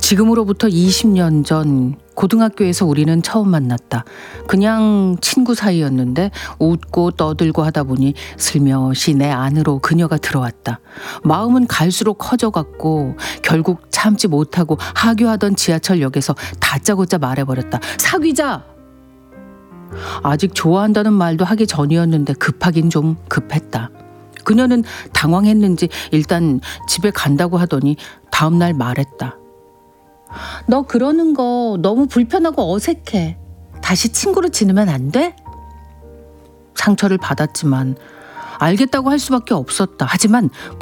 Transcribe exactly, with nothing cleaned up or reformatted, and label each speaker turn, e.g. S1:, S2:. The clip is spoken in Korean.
S1: 지금으로부터 이십 년 전 고등학교에서 우리는 처음 만났다. 그냥 친구 사이였는데 웃고 떠들고 하다 보니 슬며시 내 안으로 그녀가 들어왔다. 마음은 갈수록 커져갔고 결국 참지 못하고 하교하던 지하철역에서 다짜고짜 말해버렸다. 사귀자! 아직 좋아한다는 말도 하기 전이었는데 급하긴 좀 급했다. 그녀는 당황했는지 일단 집에 간다고 하더니 다음날 말했다. 너 그러는 거 너무 불편하고 어색해. 다시 친구로 지내면 안 돼? 상처를 받았지만 알겠다고 할 수밖에 없었다. 하지만